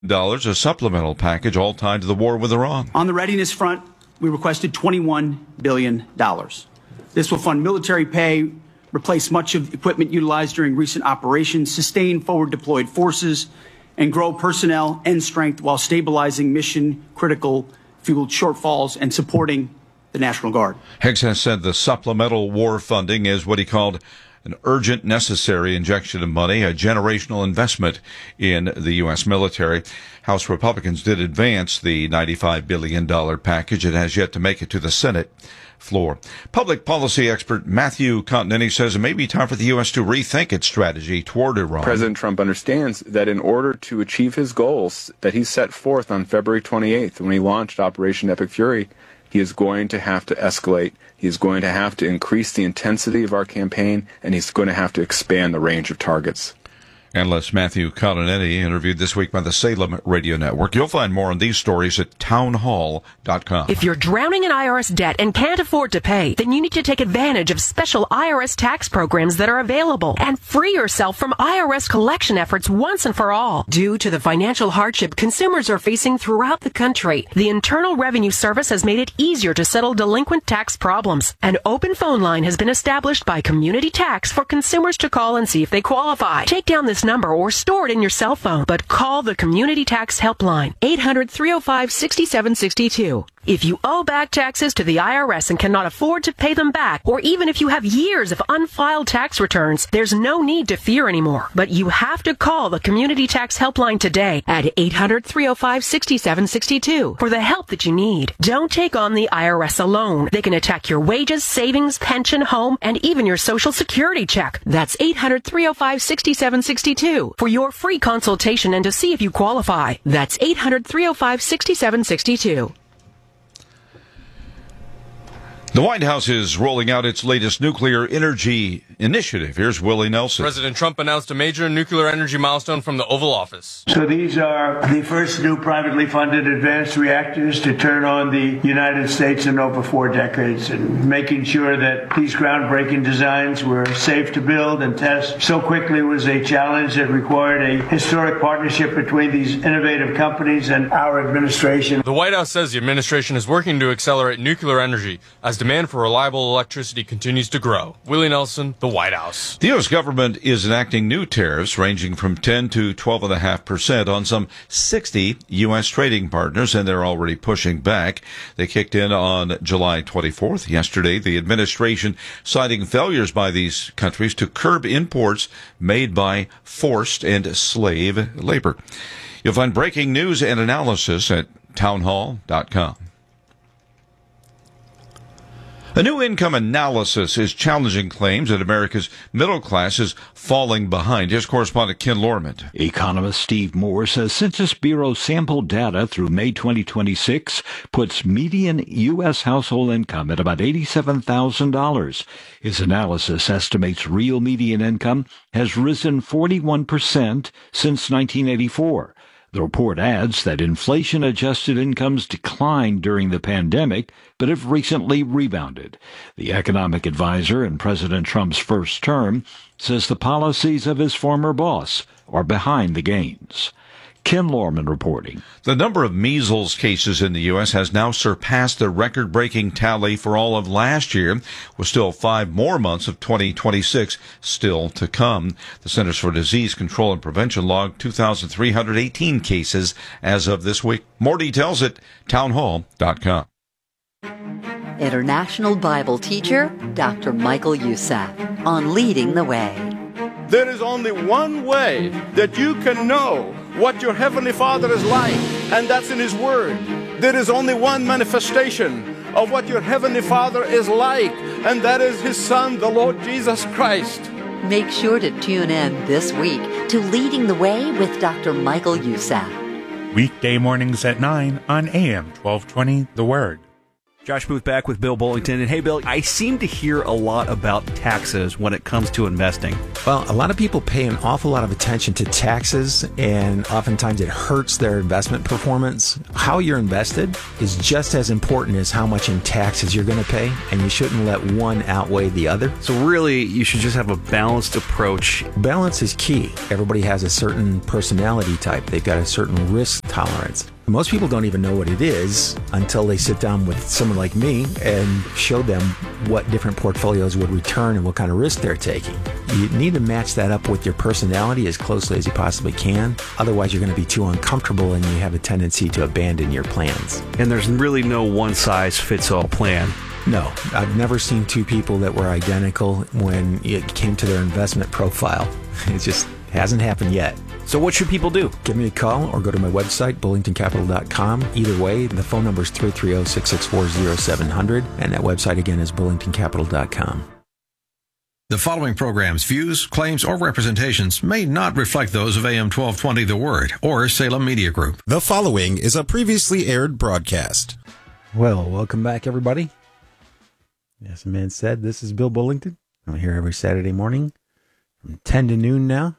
a supplemental package all tied to the war with Iran. On the readiness front, we requested $21 billion. This will fund military pay, replace much of the equipment utilized during recent operations, sustain forward-deployed forces, and grow personnel and strength while stabilizing mission-critical fuel shortfalls and supporting the National Guard. Hicks has said the supplemental war funding is what he called an urgent, necessary injection of money, a generational investment in the U.S. military. House Republicans did advance the $95 billion package. It has yet to make it to the Senate floor. Public policy expert Matthew Continetti says it may be time for the U.S. to rethink its strategy toward Iran. President Trump understands that in order to achieve his goals that he set forth on February 28th when he launched Operation Epic Fury, he is going to have to escalate. He is going to have to increase the intensity of our campaign, and he's going to have to expand the range of targets. Analyst Matthew Continetti, interviewed this week by the Salem Radio Network. You'll find more on these stories at townhall.com. If you're drowning in IRS debt and can't afford to pay, then you need to take advantage of special IRS tax programs that are available and free yourself from IRS collection efforts once and for all. Due to the financial hardship consumers are facing throughout the country, the Internal Revenue Service has made it easier to settle delinquent tax problems. An open phone line has been established by Community Tax for consumers to call and see if they qualify. Take down this number or store it in your cell phone, but call the Community Tax Helpline, 800-305-6762. If you owe back taxes to the IRS and cannot afford to pay them back, or even if you have years of unfiled tax returns, there's no need to fear anymore. But you have to call the Community Tax Helpline today at 800-305-6762 for the help that you need. Don't take on the IRS alone. They can attack your wages, savings, pension, home, and even your Social Security check. That's 800-305-6762 for your free consultation and to see if you qualify. That's 800-305-6762. The White House is rolling out its latest nuclear energy initiative. Here's Willie Nelson. President Trump announced a major nuclear energy milestone from the Oval Office. So these are the first new privately funded advanced reactors to turn on the United States in over 4 decades, and making sure that these groundbreaking designs were safe to build and test so quickly was a challenge that required a historic partnership between these innovative companies and our administration. The White House says the administration is working to accelerate nuclear energy as demand for reliable electricity continues to grow. Willie Nelson, the White House. The U.S. government is enacting new tariffs ranging from 10 to 12.5% on some 60 U.S. trading partners, and they're already pushing back. They kicked in on July 24th. Yesterday, the administration citing failures by these countries to curb imports made by forced and slave labor. You'll find breaking news and analysis at townhall.com. A new income analysis is challenging claims that America's middle class is falling behind. Here's correspondent Ken Lorman. Economist Steve Moore says Census Bureau sample data through May 2026 puts median U.S. household income at about $87,000. His analysis estimates real median income has risen 41% since 1984. The report adds that inflation-adjusted incomes declined during the pandemic, but have recently rebounded. The economic advisor in President Trump's first term says the policies of his former boss are behind the gains. Ken Lorman reporting. The number of measles cases in the U.S. has now surpassed the record-breaking tally for all of last year, with still 5 more months of 2026 still to come. The Centers for Disease Control and Prevention logged 2,318 cases as of this week. More details at townhall.com. International Bible teacher Dr. Michael Youssef on Leading the Way. There is only one way that you can know what your Heavenly Father is like, and that's in His Word. There is only one manifestation of what your Heavenly Father is like, and that is His Son, the Lord Jesus Christ. Make sure to tune in this week to Leading the Way with Dr. Michael Youssef. Weekday mornings at 9 on AM 1220, The Word. Josh Booth back with Bill Bullington. And hey, Bill, I seem to hear a lot about taxes when it comes to investing. Well, a lot of people pay an awful lot of attention to taxes, and oftentimes it hurts their investment performance. How you're invested is just as important as how much in taxes you're going to pay, and you shouldn't let one outweigh the other. So really, you should just have a balanced approach. Balance is key. Everybody has a certain personality type. They've got a certain risk tolerance. Most people don't even know what it is until they sit down with someone like me and show them what different portfolios would return and what kind of risk they're taking. You need to match that up with your personality as closely as you possibly can. Otherwise, you're going to be too uncomfortable and you have a tendency to abandon your plans. And there's really no one-size-fits-all plan. No, I've never seen two people that were identical when it came to their investment profile. It just hasn't happened yet. So what should people do? Give me a call or go to my website, bullingtoncapital.com. Either way, the phone number is 330-664-0700, and that website again is bullingtoncapital.com. The following program's views, claims, or representations may not reflect those of AM 1220 The Word or Salem Media Group. The following is a previously aired broadcast. Well, welcome back, everybody. As the man said, this is Bill Bullington. I'm here every Saturday morning from 10 to noon now.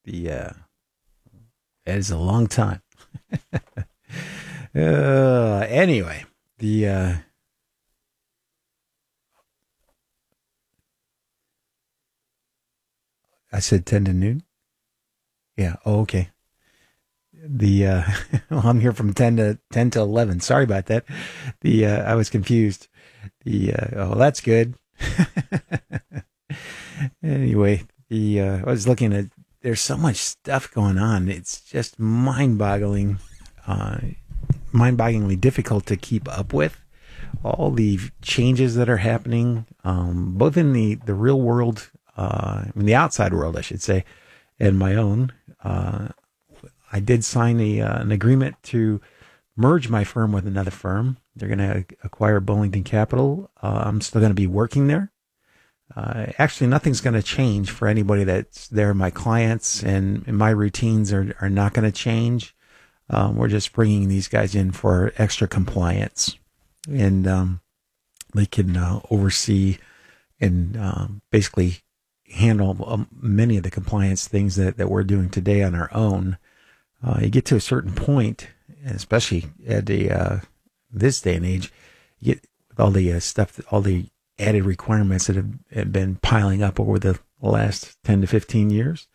That is a long time. Anyway, I said 10 to noon? Yeah, okay. Well, I'm here from 10 to 11. Sorry about that. I was confused. That's good. Anyway, I was looking at, there's so much stuff going on. It's just mind-bogglingly difficult to keep up with. All the changes that are happening, both in the real world, in the outside world, I should say, and my own. I did sign an agreement to merge my firm with another firm. They're going to acquire Bullington Capital. I'm still going to be working there. Actually, nothing's going to change for anybody that's there. My clients and my routines are not going to change. We're just bringing these guys in for extra compliance, and they can oversee and basically handle many of the compliance things that we're doing today on our own. You get to a certain point, especially at this day and age, you get all the stuff, all the added requirements that have been piling up over the last 10 to 15 years.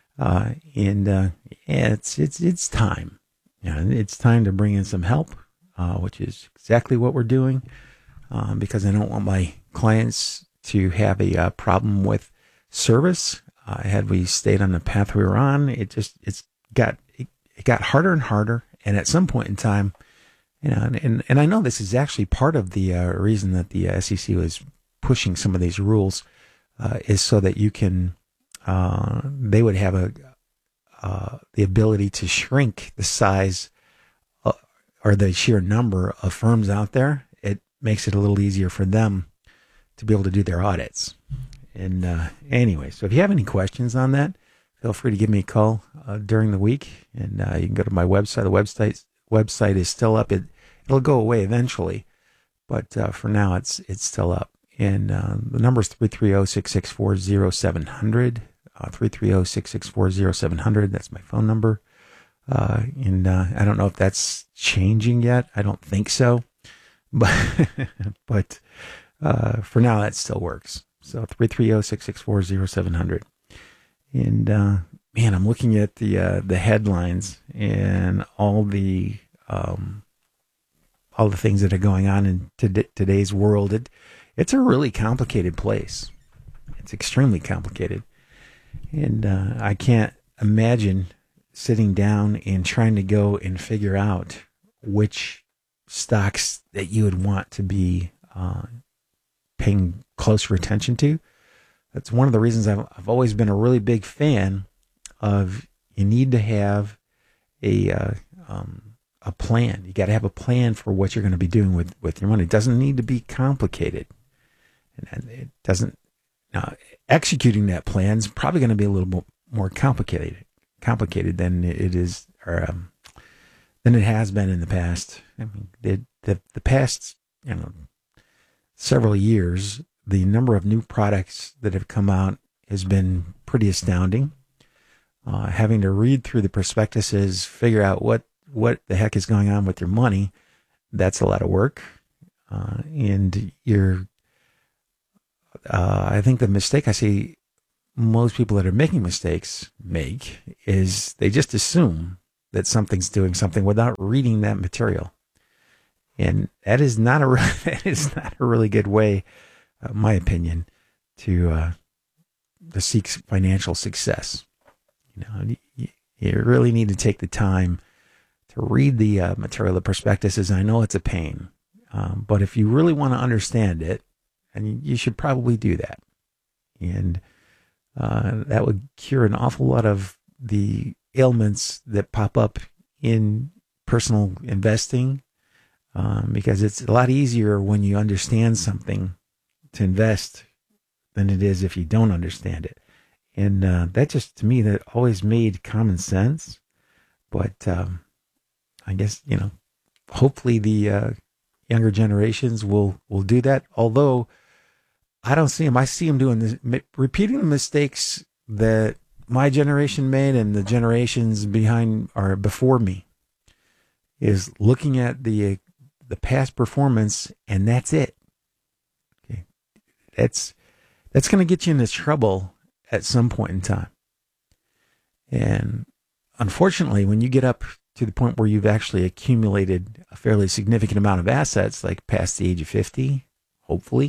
It's time. It's time to bring in some help, which is exactly what we're doing, because I don't want my clients to have a problem with service. Had we stayed on the path we were on, it got harder and harder. And at some point in time, and I know this is actually part of the reason that the SEC was pushing some of these rules, is so that you can, they would have the ability to shrink the size or the sheer number of firms out there. It makes it a little easier for them to be able to do their audits. And anyway, so if you have any questions on that, feel free to give me a call during the week, and you can go to my website. The website is still up. It'll go away eventually, but for now it's still up. And the number is 330-664-0700. 330-664-0700. That's my phone number. And I don't know if that's changing yet. I don't think so. But for now, that still works. So 330-664-0700. And man, I'm looking at the headlines and all the things that are going on in today's world. It's a really complicated place. It's extremely complicated. And I can't imagine sitting down and trying to go and figure out which stocks that you would want to be paying closer attention to. That's one of the reasons I've always been a really big fan of, you need to have a plan. You got to have a plan for what you're going to be doing with your money. It doesn't need to be complicated. And it doesn't, executing that plan is probably going to be a little more complicated than it is, or than it has been in the past. I mean, the past, several years, the number of new products that have come out has been pretty astounding. Having to read through the prospectuses, figure out what the heck is going on with your money, that's a lot of work. And I think the mistake I see most people that are making mistakes make is they just assume that something's doing something without reading that material. And that is not a really good way, in my opinion, to seek financial success. You really need to take the time to read the material, the prospectuses. I know it's a pain, but if you really want to understand it, and you should probably do that, and that would cure an awful lot of the ailments that pop up in personal investing, because it's a lot easier when you understand something to invest than it is if you don't understand it. And that just, to me, that always made common sense. But I guess, hopefully the younger generations will do that. Although I don't see them. I see them doing this, repeating the mistakes that my generation made and the generations behind or before me, is looking at the past performance, and that's it. Okay, that's going to get you into trouble at some point in time. And unfortunately, when you get up to the point where you've actually accumulated a fairly significant amount of assets, like past the age of 50, hopefully,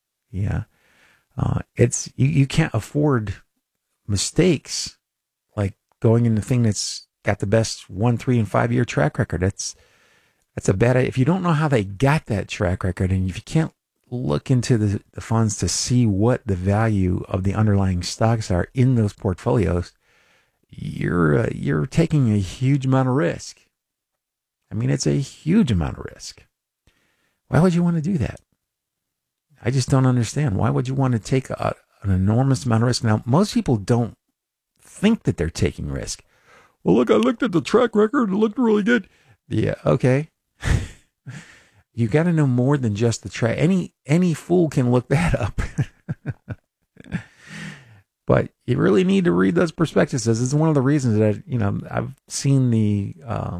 it's you can't afford mistakes like going in the thing that's got the best 1, 3, and 5 year track record. That's a bad idea. If you don't know how they got that track record, and if you can't look into the funds to see what the value of the underlying stocks are in those portfolios, you're taking a huge amount of risk. I mean, it's a huge amount of risk. Why would you want to do that? I just don't understand. Why would you want to take an enormous amount of risk? Now, most people don't think that they're taking risk. Well, look, I looked at the track record. It looked really good. Yeah, okay. You got to know more than just the track. Any fool can look that up. But you really need to read those prospectuses. It's one of the reasons that I've seen the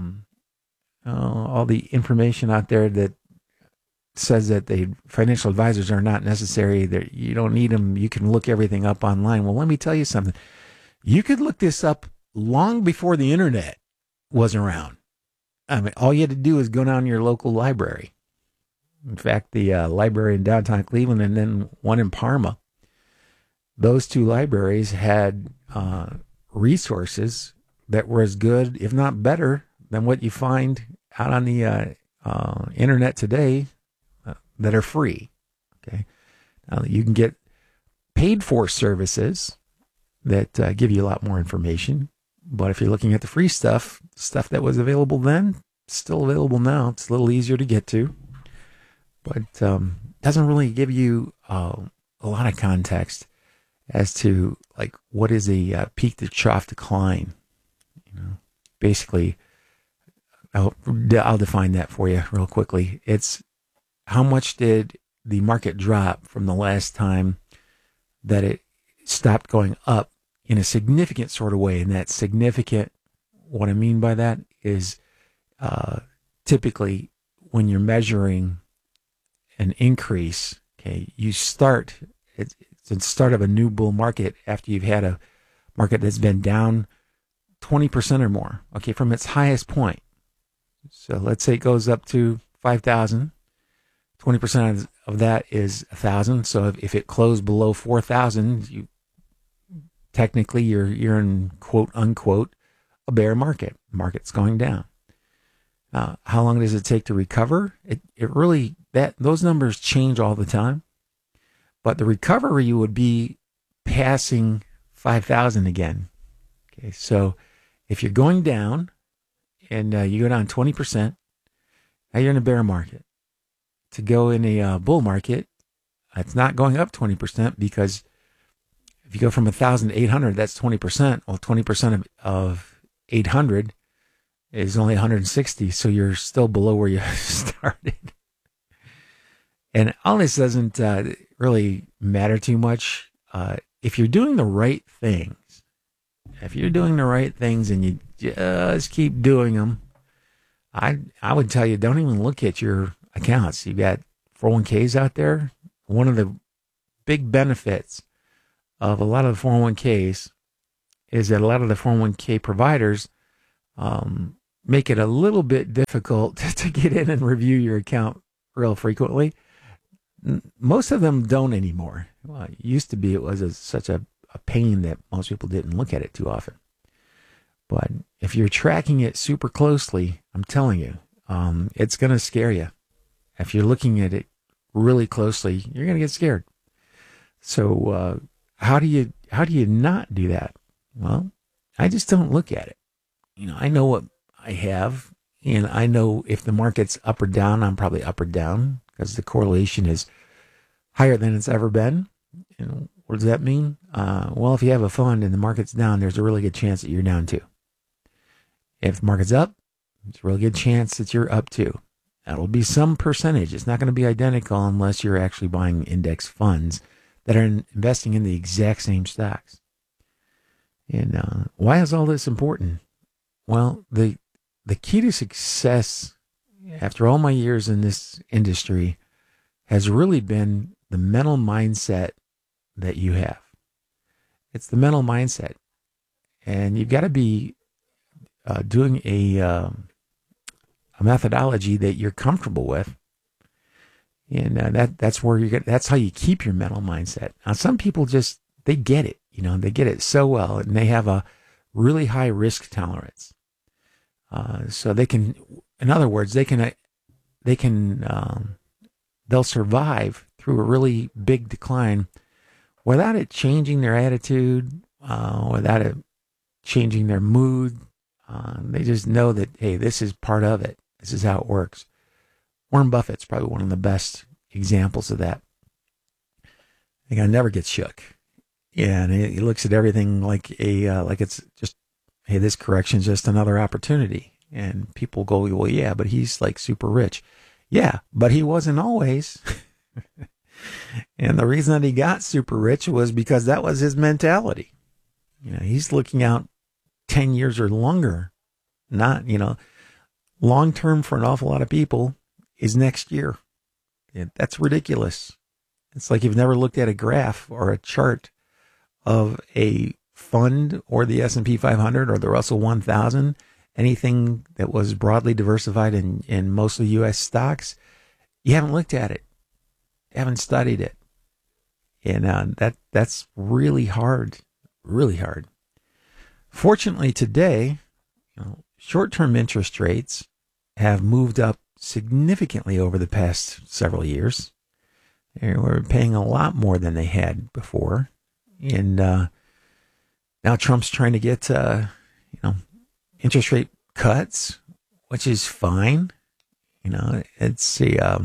all the information out there that says that the financial advisors are not necessary. That you don't need them. You can look everything up online. Well, let me tell you something. You could look this up long before the internet was around. I mean, all you had to do is go down to your local library. In fact, the library in downtown Cleveland and then one in Parma, those two libraries had resources that were as good, if not better, than what you find out on the internet today that are free. Okay, now you can get paid for services that give you a lot more information. But if you're looking at the free stuff that was available then, still available now. It's a little easier to get to, but doesn't really give you a lot of context as to like what is a peak to trough decline. Basically, I'll define that for you real quickly. It's how much did the market drop from the last time that it stopped going up in a significant sort of way. And that significant, what I mean by that is typically when you're measuring an increase, okay, it's the start of a new bull market after you've had a market that's been down 20% or more, okay, from its highest point. So let's say it goes up to 5,000. 20% of that is 1,000. So if it closed below 4,000, technically you're in quote unquote a bear market. Market's going down. How long does it take to recover? It really, those numbers change all the time. But the recovery would be passing 5,000 again. Okay, so if you're going down and you go down 20%, now you're in a bear market. To go in a bull market, it's not going up 20% because if you go from 1,000 to 800, that's 20%. Well, 20% of 800 is only 160, so you're still below where you started. And all this doesn't really matter too much. If you're doing the right things, and you just keep doing them, I would tell you, don't even look at your accounts. You got 401ks out there. One of the big benefits of a lot of the 401ks is that a lot of the 401k providers make it a little bit difficult to get in and review your account real frequently. Most of them don't anymore. Well, it used to be it was such a pain that most people didn't look at it too often. But if you're tracking it super closely, I'm telling you, it's going to scare you. If you're looking at it really closely, you're going to get scared. So how do you not do that? Well, I just don't look at it. I know what I have, and I know if the market's up or down, I'm probably up or down because the correlation is higher than it's ever been. What does that mean? Well, if you have a fund and the market's down, there's a really good chance that you're down too. If the market's up, there's a really good chance that you're up too. That'll be some percentage. It's not going to be identical unless you're actually buying index funds that are investing in the exact same stocks. And why is all this important? Well, the key to success after all my years in this industry has really been the mental mindset that you have. It's the mental mindset. And you've got to be doing a methodology that you're comfortable with. And that's where that's how you keep your mental mindset. Now, some people they get it, they get it so well, and they have a really high risk tolerance. So they can, in other words, they'll survive through a really big decline without it changing their attitude, without it changing their mood. They just know that, hey, this is part of it. This is how it works. Warren Buffett's probably one of the best examples of that. The guy never gets shook. Yeah, and he looks at everything like it's just, hey, this correction's just another opportunity. And people go, well, yeah, but he's like super rich. Yeah, but he wasn't always. And the reason that he got super rich was because that was his mentality. He's looking out 10 years or longer. Not, long term for an awful lot of people is next year. That's ridiculous. It's like you've never looked at a graph or a chart of a fund or the S&P 500 or the Russell 1000, anything that was broadly diversified in mostly U.S. stocks. You haven't looked at it. You haven't studied it. And that's really hard, really hard. Fortunately, today, short-term interest rates have moved up significantly over the past several years. We're paying a lot more than they had before. And now Trump's trying to get, interest rate cuts, which is fine. It's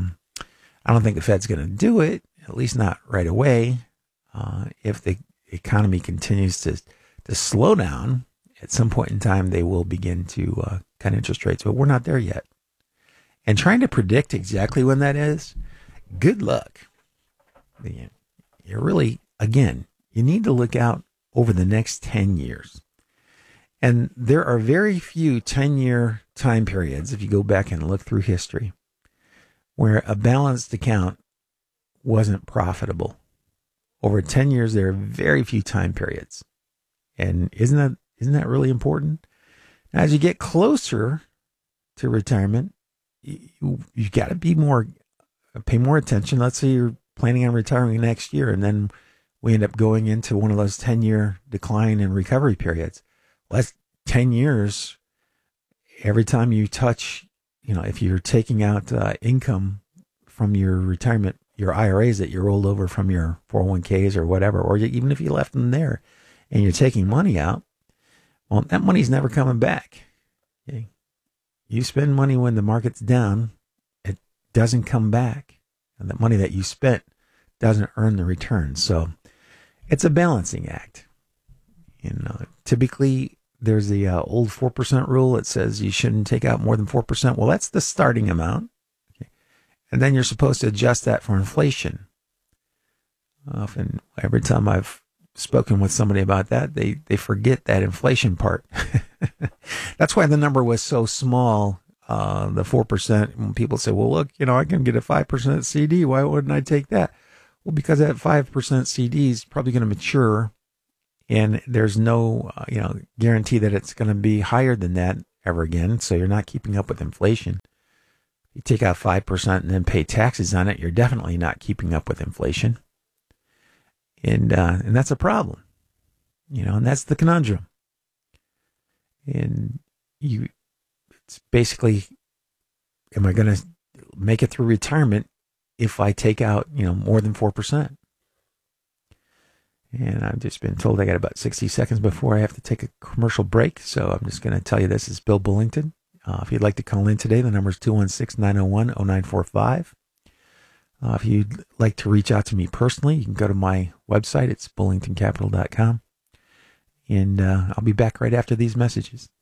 I don't think the Fed's going to do it, at least not right away. If the economy continues to slow down, at some point in time, they will begin to cut interest rates, but we're not there yet. And trying to predict exactly when that is, good luck. You're really, again, you need to look out over the next 10 years. And there are very few 10-year time periods, if you go back and look through history, where a balanced account wasn't profitable. Over 10 years, there are very few time periods. And isn't that really important? Now, as you get closer to retirement, you've got to pay more attention. Let's say you're planning on retiring next year, and then we end up going into one of those 10-year decline and recovery periods. Well, that's 10 years. Every time you touch, if you're taking out income from your retirement, your IRAs that you rolled over from your 401ks or whatever, or even if you left them there and you're taking money out, well, that money's never coming back. Okay? You spend money when the market's down, it doesn't come back. And the money that you spent doesn't earn the return. So it's a balancing act. Typically there's the old 4% rule that says you shouldn't take out more than 4%. Well, that's the starting amount. Okay. And then you're supposed to adjust that for inflation. Often, every time I've spoken with somebody about that, they forget that inflation part. That's why the number was so small, the 4%. When people say, well, look, I can get a 5% CD. Why wouldn't I take that? Well, because that 5% CD is probably going to mature, and there's no, guarantee that it's going to be higher than that ever again. So you're not keeping up with inflation. You take out 5% and then pay taxes on it, you're definitely not keeping up with inflation. And that's a problem, and that's the conundrum. And it's basically, am I going to make it through retirement if I take out, more than 4%? And I've just been told I got about 60 seconds before I have to take a commercial break. So I'm just going to tell you this is Bill Bullington. If you'd like to call in today, the number is 216-901-0945. If you'd like to reach out to me personally, you can go to my website. It's bullingtoncapital.com. And I'll be back right after these messages.